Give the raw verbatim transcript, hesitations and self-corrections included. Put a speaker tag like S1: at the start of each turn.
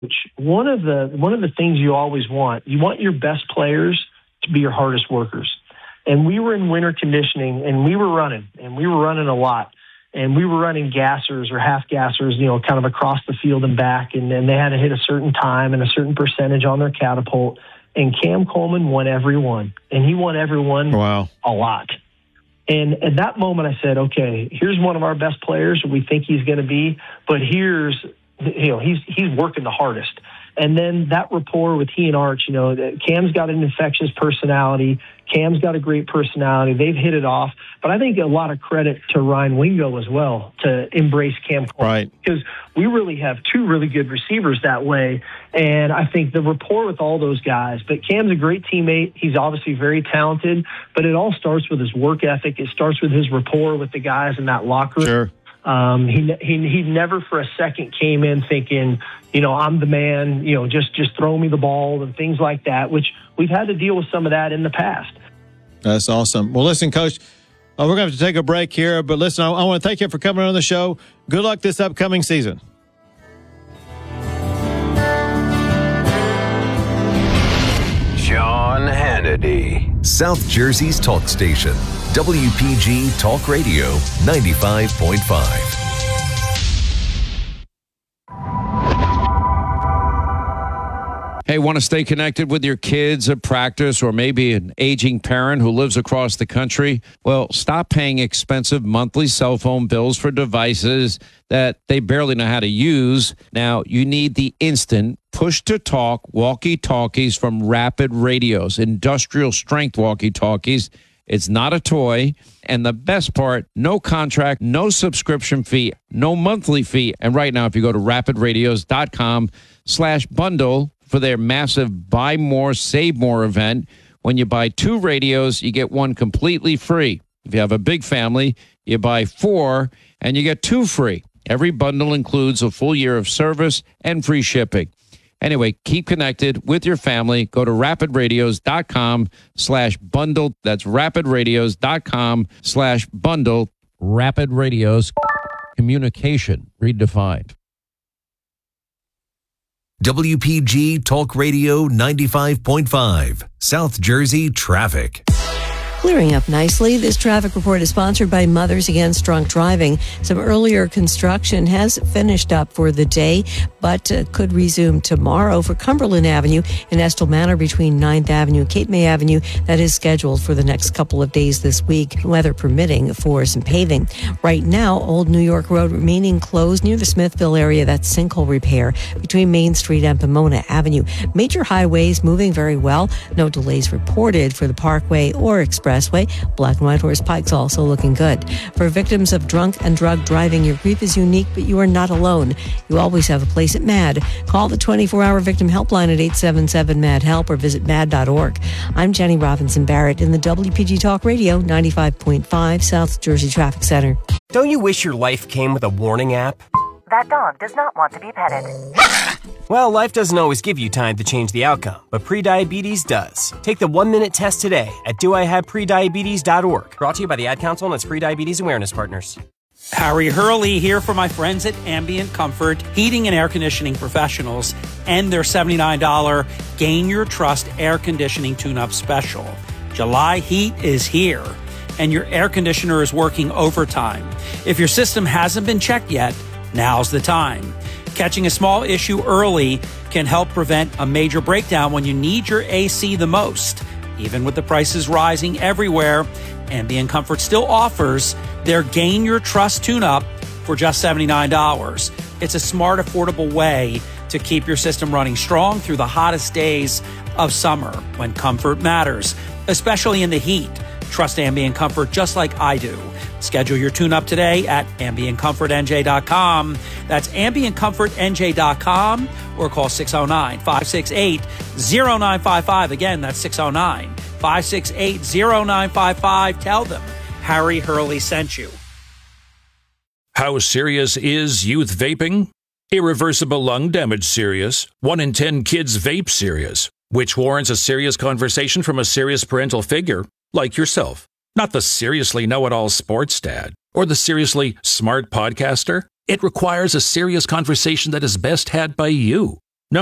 S1: One of the one of the things you always want, you want your best players to be your hardest workers. And we were in winter conditioning, and we were running, and we were running a lot. And we were running gassers or half gassers, you know, kind of across the field and back. And then they had to hit a certain time and a certain percentage on their catapult. And Cam Coleman won every one. And he won every one
S2: wow.
S1: a lot. And at that moment, I said, okay, here's one of our best players we think he's going to be. But here's, you know, he's he's working the hardest. And then that rapport with he and Arch, you know, Cam's got an infectious personality. Cam's got a great personality. They've hit it off. But I think a lot of credit to Ryan Wingo as well to embrace Cam Coleman.
S2: Right.
S1: Because we really have two really good receivers that way. And I think the rapport with all those guys. But Cam's a great teammate. He's obviously very talented. But it all starts with his work ethic. It starts with his rapport with the guys in that locker room.
S2: Sure.
S1: Um, he, he he never for a second came in thinking, you know, I'm the man, you know, just, just throw me the ball and things like that, which we've had to deal with some of that in the past.
S2: That's awesome. Well, listen, Coach, uh, we're going to have to take a break here, but listen, I, I want to thank you for coming on the show. Good luck this upcoming season.
S3: Sean Hannity,
S4: South Jersey's talk station, W P G Talk Radio ninety-five point five.
S5: Hey, want to stay connected with your kids at practice or maybe an aging parent who lives across the country? Well, stop paying expensive monthly cell phone bills for devices that they barely know how to use. Now, you need the instant push-to-talk walkie-talkies from Rapid Radios, industrial strength walkie-talkies. It's not a toy. And the best part, no contract, no subscription fee, no monthly fee. And right now, if you go to rapid radios dot com slash bundle for their massive Buy More, Save More event, when you buy two radios, you get one completely free. If you have a big family, you buy four and you get two free. Every bundle includes a full year of service and free shipping. Anyway, keep connected with your family. Go to rapid radios dot com slash bundle. That's rapid radios dot com slash bundle. Rapid Radios, communication redefined.
S4: W P G Talk Radio ninety-five point five, South Jersey Traffic.
S6: Clearing up nicely. This traffic report is sponsored by Mothers Against Drunk Driving. Some earlier construction has finished up for the day, but uh, could resume tomorrow for Cumberland Avenue and Estill Manor between ninth Avenue and Cape May Avenue. That is scheduled for the next couple of days this week, weather permitting, for some paving. Right now, Old New York Road remaining closed near the Smithville area. That's sinkhole repair between Main Street and Pomona Avenue. Major highways moving very well. No delays reported for the Parkway or Express. Black and White Horse Pike's also looking good. For victims of drunk and drug driving, your grief is unique, but you are not alone. You always have a place at MAD. Call the twenty-four hour victim helpline at eight seven seven MAD HELP or visit mad dot org. I'm Jenny Robinson Barrett in the W P G Talk Radio ninety-five point five South Jersey Traffic Center.
S7: Don't you wish your life came with a warning app?
S8: That dog does not want to be petted.
S7: Well, life doesn't always give you time to change the outcome, but prediabetes does. Take the one-minute test today at do I have prediabetes dot org. Brought to you by the Ad Council and its Prediabetes Awareness Partners.
S9: Harry Hurley here for my friends at Ambient Comfort, heating and air conditioning professionals, and their seventy-nine dollars Gain Your Trust air conditioning tune-up special. July heat is here, and your air conditioner is working overtime. If your system hasn't been checked yet, now's the time. Catching a small issue early can help prevent a major breakdown when you need your A C the most. Even with the prices rising everywhere, Ambient Comfort still offers their Gain Your Trust tune-up for just seventy-nine dollars. It's a smart, affordable way to keep your system running strong through the hottest days of summer when comfort matters, especially in the heat. Trust Ambient Comfort just like I do. Schedule your tune-up today at ambient comfort n j dot com. That's ambient comfort n j dot com or call six oh nine, five six eight, oh nine five five. Again, that's six oh nine, five six eight, oh nine five five. Tell them Harry Hurley sent you.
S10: How serious is youth vaping? Irreversible lung damage serious. One in ten kids vape serious, which warrants a serious conversation from a serious parental figure like yourself. Not the seriously know-it-all sports dad or the seriously smart podcaster. It requires a serious conversation that is best had by you.